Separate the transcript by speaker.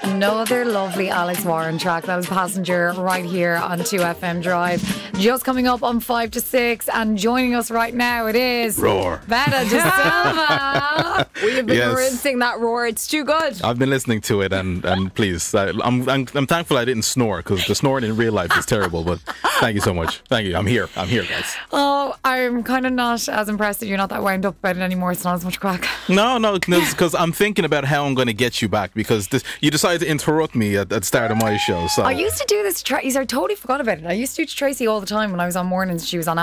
Speaker 1: Another lovely Alex Warren track. That was Passenger right here on 2FM Drive. Just coming up on 5 to 6 and joining us right now it is
Speaker 2: Roar.
Speaker 1: Beta De Silva.
Speaker 3: We have been rinsing that Roar. It's too good.
Speaker 2: I've been listening to it and please, I'm thankful I didn't snore because the snoring in real life is terrible. But thank you so much. Thank you. I'm here, guys.
Speaker 1: Oh, I'm kind of not as impressed that you're not that wound up about it anymore. It's not as much crack.
Speaker 2: No, because I'm thinking about how I'm going to get you back because you decided to interrupt me at the start of my show. So
Speaker 1: I used to do this to Tracy. I totally forgot about it. I used to do it to Tracy all the time when I was on mornings. She was on